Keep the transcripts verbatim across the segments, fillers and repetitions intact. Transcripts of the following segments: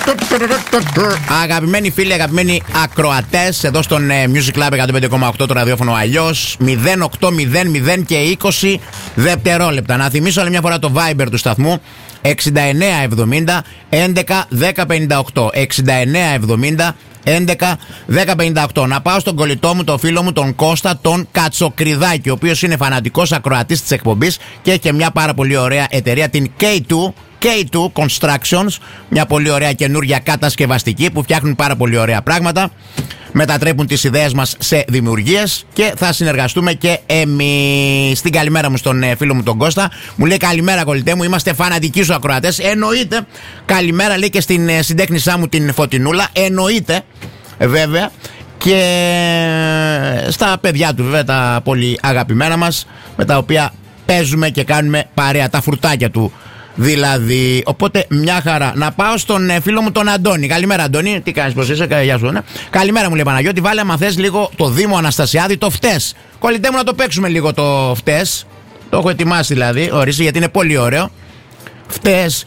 Αγαπημένοι φίλοι, αγαπημένοι ακροατές, εδώ στον Music Club εκατόν πέντε κόμμα οκτώ το ραδιόφωνο αλλιώς, μηδέν οκτώ μηδέν μηδέν και είκοσι δευτερόλεπτα. Να θυμίσω άλλη μια φορά το Viber του σταθμού, εξήντα εννέα εβδομήντα έντεκα δέκα πενήντα οκτώ. εξήντα εννέα εβδομήντα έντεκα δέκα πενήντα οκτώ. Να πάω στον κολλητό μου, τον φίλο μου, τον Κώστα, τον Κατσοκριδάκη, ο οποίος είναι φανατικός ακροατής της εκπομπής και έχει και μια πάρα πολύ ωραία εταιρεία, την κέι τού. κέι τού Constructions, μια πολύ ωραία καινούργια κατασκευαστική που φτιάχνουν πάρα πολύ ωραία πράγματα. Μετατρέπουν τις ιδέες μας σε δημιουργίες και θα συνεργαστούμε και εμείς. Την καλημέρα μου στον φίλο μου τον Κώστα. Μου λέει καλημέρα κολλητέ μου, είμαστε φανατικοί σου ακροατές. Εννοείται. Καλημέρα λέει και στην συντέχνησά μου την Φωτεινούλα. Εννοείται βέβαια. Και στα παιδιά του βέβαια, τα πολύ αγαπημένα μας, με τα οποία παίζουμε και κάνουμε παρέα, τα φρουτάκια του δηλαδή. Οπότε μια χαρά. Να πάω στον φίλο μου τον Αντώνη. Καλημέρα Αντώνη, τι κάνεις, πως είσαι, γεια σου, ναι. Καλημέρα μου λέει Παναγιώτη, βάλε άμα θες λίγο το Δήμο Αναστασιάδη, το φτες. Κολλητέ μου να το παίξουμε λίγο το φτες. Το έχω ετοιμάσει δηλαδή, ορίστε, γιατί είναι πολύ ωραίο. Φτες.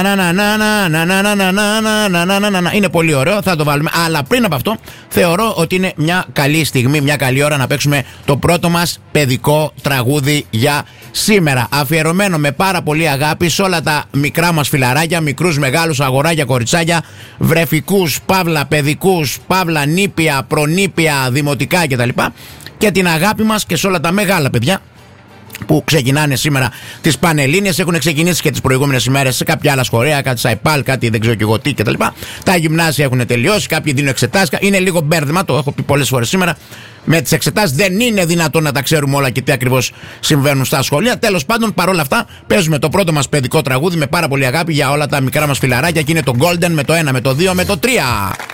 Είναι πολύ ωραίο, θα το βάλουμε. Αλλά πριν από αυτό, θεωρώ ότι είναι μια καλή στιγμή, μια καλή ώρα να παίξουμε το πρώτο μας παιδικό τραγούδι για σήμερα. Αφιερωμένο με πάρα πολύ αγάπη σε όλα τα μικρά μας φιλαράκια, μικρούς, μεγάλους, αγοράκια, κοριτσάκια, βρεφικούς, παύλα, παιδικούς, παύλα, νήπια, προνήπια, δημοτικά κτλ. Και την αγάπη μας και σε όλα τα μεγάλα παιδιά που ξεκινάνε σήμερα τις Πανελλήνιες. Έχουν ξεκινήσει και τις προηγούμενες ημέρες σε κάποια άλλα σχολεία, κάτι ΣΑΙΠΑΛ, κάτι δεν ξέρω και εγώ τι κτλ. Τα γυμνάσια έχουν τελειώσει, κάποιοι δίνουν εξετάσεις. Είναι λίγο μπέρδεμα, το έχω πει πολλές φορές σήμερα. Με τις εξετάσεις δεν είναι δυνατόν να τα ξέρουμε όλα και τι ακριβώς συμβαίνουν στα σχολεία. Τέλος πάντων, παρόλα αυτά, παίζουμε το πρώτο μας παιδικό τραγούδι με πάρα πολύ αγάπη για όλα τα μικρά μας φιλαράκια και είναι το Golden με το ένα, με το δύο, με το τρία.